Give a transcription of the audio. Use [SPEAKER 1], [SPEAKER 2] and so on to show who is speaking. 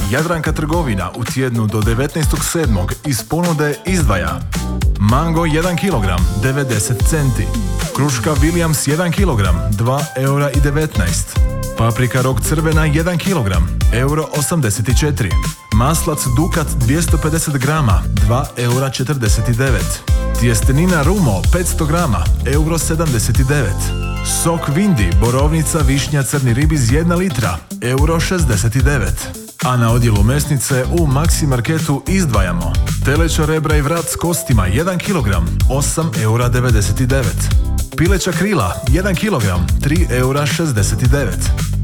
[SPEAKER 1] Jadranka trgovina u tjednu do 19.7. iz ponude izdvaja mango 1 kg 90 centi, kruška Williams 1 kg 2,19 €, paprika rok crvena 1 kg 1,84 €, maslac Dukat 250 grama 2,49 €, tjestenina Rumo 500 grama 1,79 €, sok Vindi borovnica višnja crni ribiz 1 litra 1,69 €. A na odjelu mesnice u Maxi Marketu izdvajamo teleća rebra i vrat s kostima 1 kg 8,99 €, pileća krila 1 kg 3,69 €,